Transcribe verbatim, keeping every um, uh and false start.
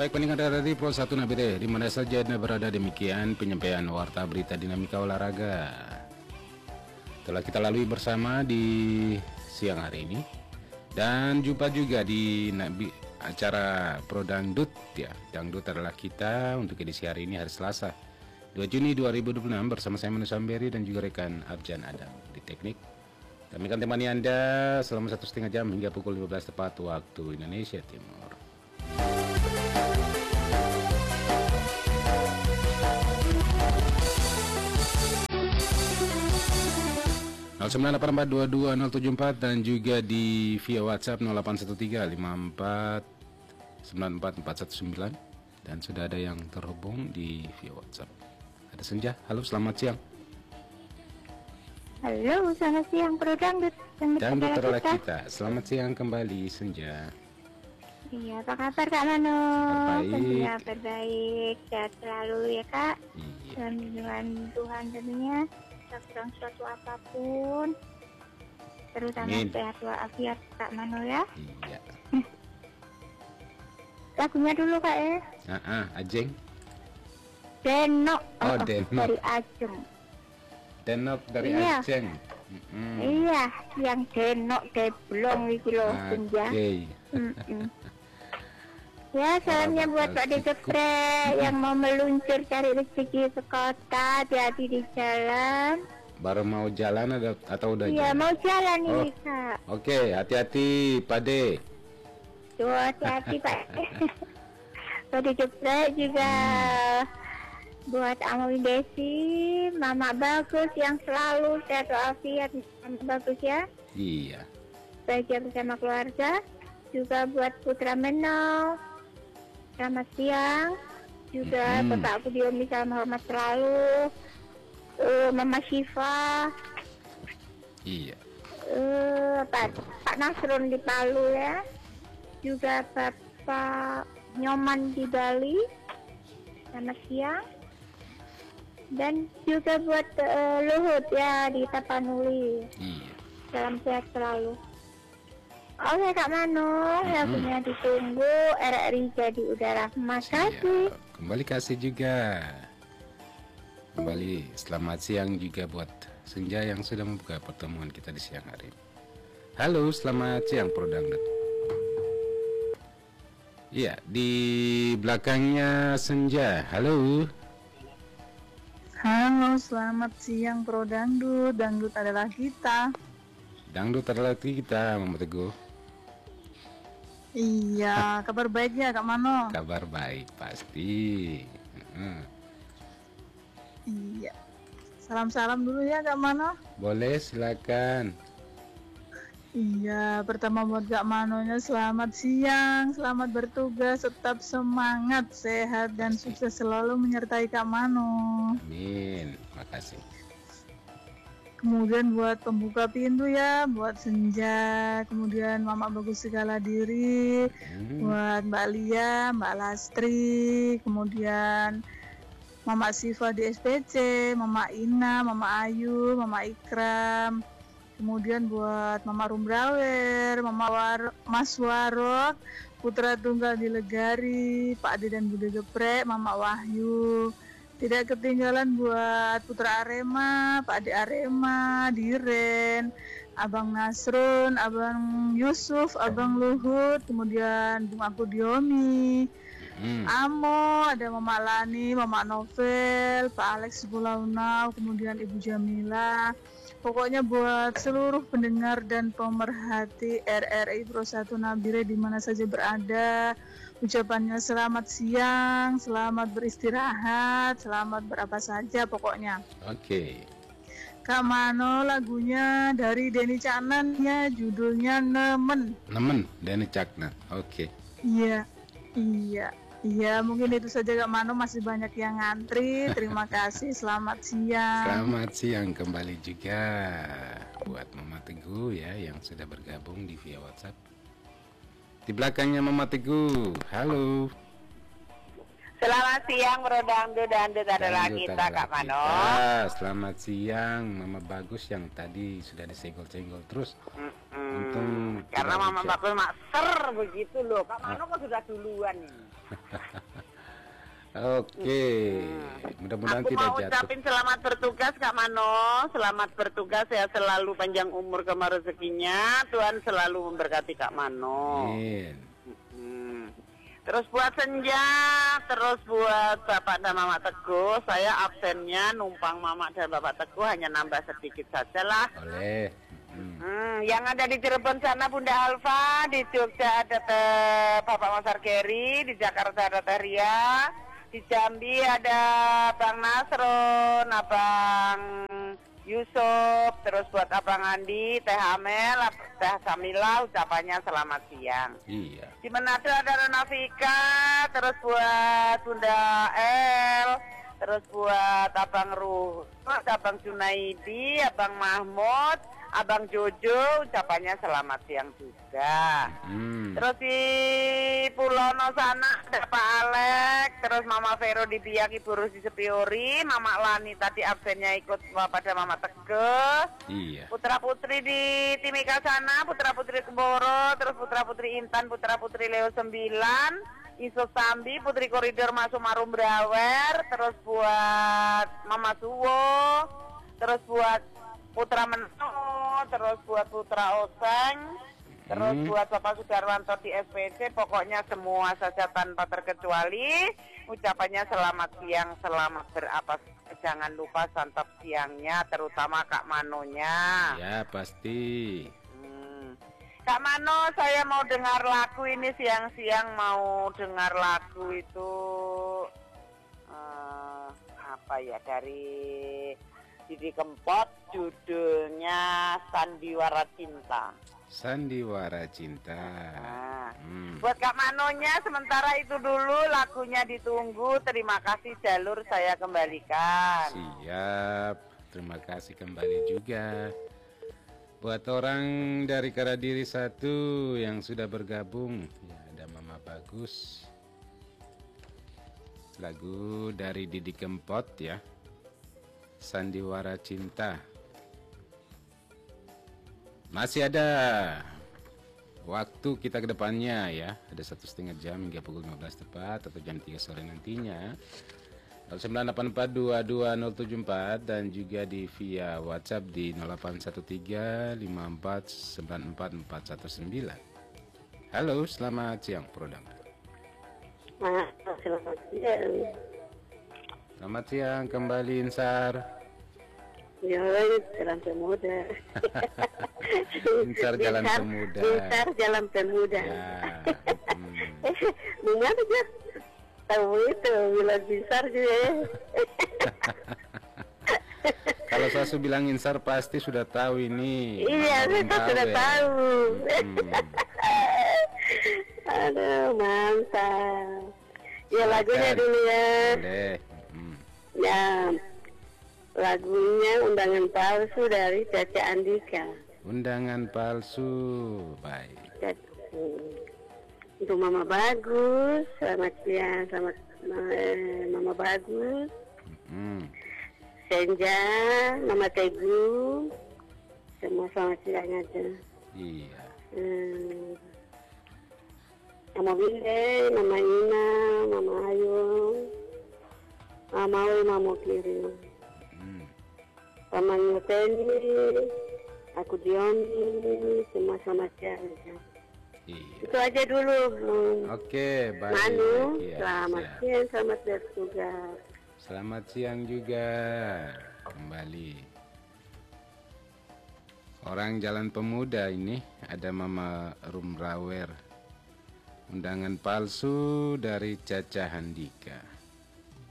Baik pendengar dari Pro satu Nabire, di mana saja Anda berada, demikian penyampaian warta berita dinamika olahraga telah kita lalui bersama di siang hari ini. Dan jumpa juga di nabi, acara Pro Dangdut ya. Dangdut adalah kita untuk edisi hari ini, hari Selasa dua Juni dua ribu dua puluh enam, bersama saya Manu Samberi dan juga rekan Abjan Adam di teknik. Kami akan temani Anda selama satu setengah jam hingga pukul lima belas tepat waktu Indonesia Timur. nol sembilan delapan empat dua dua nol tujuh empat dan juga di via WhatsApp nol delapan satu tiga lima empat sembilan empat empat satu sembilan, dan sudah ada yang terhubung di via WhatsApp. Ada Senja. Halo, selamat siang. Halo, selamat siang Pro Dangdut. Dangdut adalah kita. Selamat siang kembali Senja. Iya, apa kabar Kak Mano? Baik. Tentunya baik, sehat selalu ya Kak. Iya. Dan dengan Tuhan tentunya tak kurang suatu apapun, terutama Amin. sehat walafiat Kak Mano ya. Iya. Lagunya dulu Kak ya. Ah, ah, Ajeng. Denok. Oh, Denok. Dari Ajeng. Denok dari Iya. Ajeng. Mm-mm. Iya, yang denok deblong iki lho Senja. Oke. Mm-mm. Ya, salamnya Orang buat bakal Pak Dekepre yang mau meluncur cari rezeki ke kota, hati-hati di jalan. Baru mau jalan ada, atau udah Iya, jalan? mau jalan Oh. ini Kak. Oke, hati-hati Pak De. Tuh, hati-hati Pak. Pak Dekepre juga buat Amoy Desi, Mama Bagus yang selalu sehat walafiat, Mama Bagus ya. Iya. Bahagia bersama keluarga. Juga buat Putra Menau, selamat siang. Juga Mm-hmm. Bapak Budiomi, salam hormat selalu. Uh, Mama Syifa, Iya. uh, Pak, Pak Nasrun di Palu ya. Juga Bapak Nyoman di Bali, selamat siang. Dan juga buat uh, Luhut ya di Tapanuli, Iya. salam sehat selalu. Oke Kak Mano, lagunya ditunggu, R R I jadi udara. Makasih. Siap. Kembali kasih juga. Kembali selamat siang juga buat Senja yang sudah membuka pertemuan kita di siang hari ini. Halo, selamat siang Pro Dangdut. Iya, di belakangnya Senja. Halo. Halo, selamat siang Pro Dangdut. Dangdut adalah kita. Dangdut adalah kita, Mama Teguh. Iya, kabar baiknya Kak Mano. Kabar baik pasti. Heeh. Iya. Salam-salam dulu ya Kak Mano. Boleh, silakan. Iya, pertama buat Kak Manonya selamat siang, selamat bertugas, tetap semangat, sehat dan sukses selalu menyertai Kak Mano. Amin. Makasih. Kemudian buat pembuka pintu ya, buat Senja, kemudian Mama Bagus segala diri, Hmm. buat Mbak Lia, Mbak Lastri, kemudian Mama Siva di S P C, Mama Ina, Mama Ayu, Mama Ikram, kemudian buat Mama Rumbrawer, Mama War Mas Warok, Putra Tunggal di Legari, Pak Ade dan Bude Geprek, Mama Wahyu. Tidak ketinggalan buat Putra Arema, Pak Ade Arema, Diren, Abang Nasrun, Abang Yusuf, Abang Luhut, kemudian Bung Aku Diomi, Hmm. Amo, ada Mama Lani, Mama Novel, Pak Alex Pulaunau, kemudian Ibu Jamila. Pokoknya buat seluruh pendengar dan pemerhati R R I Pro satu Nabire di mana saja berada, ucapannya selamat siang, selamat beristirahat, selamat berapa saja pokoknya. Oke. Kak Mano, lagunya dari Denny Caknan ya, judulnya Nemen. Nemen Dani Cakna. Oke. Iya, iya. Iya, mungkin itu saja Kak Mano, masih banyak yang ngantri. Terima kasih, selamat siang. Selamat siang kembali juga buat Mama Teguh ya yang sudah bergabung di via WhatsApp. Di belakangnya Mama Teguh. Halo. Selamat siang Bro Dangdut Dangdut adalah Dangdut kita adalah Kak Mano. kita. Selamat siang Mama Bagus yang tadi sudah disenggol-senggol terus. Mm-mm. Untung Karena tidak Mama hujan. Bagus mak ser begitu loh. Kak Mano kok sudah duluan ini. Oke, mudah-mudahan Aku tidak mau jatuh. ucapin selamat bertugas Kak Mano. Selamat bertugas ya, selalu panjang umur kemar rezekinya. Tuhan selalu memberkati Kak Mano. Amin. Hmm. Terus buat Senja, terus buat Bapak dan Mama Teguh, saya absennya numpang Mama dan Bapak Teguh hanya nambah sedikit saja lah. Boleh. Hmm. Hmm, yang ada di Cirebon sana Bunda Alfa, di Jogja ada Teh Bapak Masar Geri, di Jakarta ada Teh Ria, di Jambi ada Bang Nasron, Abang Yusuf, terus buat Abang Andi, Teh Amel, Teh Samila, ucapannya selamat siang. Iya. Di Manado ada Rona Vika, terus buat Bunda El, terus buat Abang Ruh, Abang Junaidi, Abang Mahmud, Abang Jojo, ucapannya selamat siang juga. Hmm. Terus di Pulono sana ada Pak Alek, terus Mama Vero di Biak, Ibu Rusi Sepiori, Mama Lani tadi absennya ikut pada Mama Teguh. Iya. Putra Putri di Timika sana, Putra Putri Kemboro, terus Putra Putri Intan, Putra Putri Leo sembilan, Iso Sambi, Putri Koridor Masuk Marum Brawer, terus buat Mama Suwo, terus buat Putra Meno, terus buat Putra Oseng, terus Hmm. buat Bapak Sudarwanto di S P C, pokoknya semua saja tanpa terkecuali, ucapannya selamat siang, selamat berapa, jangan lupa santap siangnya, terutama Kak Manonya. Ya pasti. Hmm. Kak Mano, saya mau dengar lagu ini siang-siang, mau dengar lagu itu eh, apa ya, dari Didi Kempot, judulnya Sandiwara Cinta. Sandiwara Cinta. Nah, Hmm. buat Kak Manonya sementara itu dulu, lagunya ditunggu. Terima kasih, jalur saya kembalikan. Siap. Terima kasih kembali juga. Buat orang dari Karadiri satu yang sudah bergabung, ya ada Mama Bagus. Lagu dari Didi Kempot ya. Sandiwara Cinta. Masih ada waktu kita ke depannya ya. Ada satu setengah jam hingga pukul lima belas tepat atau jam tiga sore nantinya. nol sembilan delapan empat dua dua nol tujuh empat dan juga di via WhatsApp di nol delapan satu tiga lima empat sembilan empat empat satu sembilan. Halo, selamat siang Prodang. Selamat siang. Selamat siang kembali Insar. Ya, jalan pemuda. Insar Jalan Pemuda. Insar Jalan Pemuda. Ya. Hmm. Gimana aja? Tahu itu bilang besar juga. Kalau Sasu bilang Insar pasti sudah tahu ini. Iya, Mama saya sudah Rumbawe. tahu. Hmm. Aduh, mantap. Ya lagunya Silakan. dulu ya. Boleh. Hmm. Ya, lagunya Undangan Palsu dari Caca Andika. Undangan palsu. Baik. Hmm. Untuk Mama Bagus, selamat siang, selamat eh, Mama Bagus. Hmm. Senja, Mama Teguh, semua selamat siang aja. Iya. Hmm. Mama Binde, Mama Ina, Mama Ayu, Mama Wi, Mama Kiri, Hmm. Mama Nyuteni, aku Dioni, semua selamat siang aja. Iya. Itu aja dulu. Hmm. Oke, baik. Manu, Iya, selamat siap. siang, selamat bertugas. Selamat siang juga. Kembali. Orang Jalan Pemuda ini ada Mama Rumrawer. Undangan palsu dari Caca Handika.